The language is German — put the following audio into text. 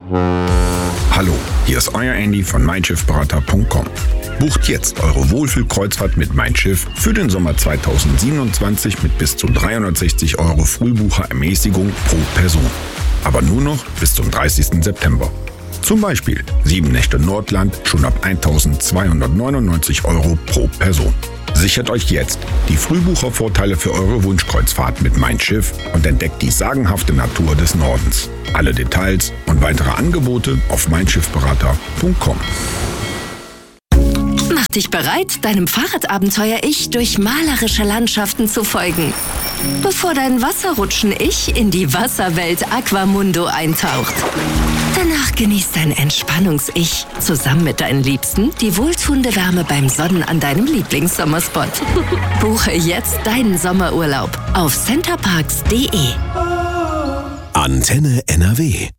Hallo, hier ist euer Andy von meinschiffberater.com. Bucht jetzt eure Wohlfühlkreuzfahrt mit Mein Schiff für den Sommer 2027 mit bis zu 360 € Frühbucherermäßigung pro Person. Aber nur noch bis zum 30. September. Zum Beispiel 7 Nächte Nordland schon ab 1.299 € pro Person. Sichert euch jetzt die Frühbuchervorteile für eure Wunschkreuzfahrt mit Mein Schiff und entdeckt die sagenhafte Natur des Nordens. Alle Details und weitere Angebote auf meinschiffberater.com. Mach dich bereit, deinem Fahrradabenteuer-Ich durch malerische Landschaften zu folgen. Bevor dein Wasserrutschen-Ich in die Wasserwelt Aquamundo eintaucht. Danach genießt dein Entspannungs-Ich zusammen mit deinen Liebsten die wohltuende Wärme beim Sonnen an deinem Lieblingssommerspot. Buche jetzt deinen Sommerurlaub auf centerparks.de. Antenne NRW.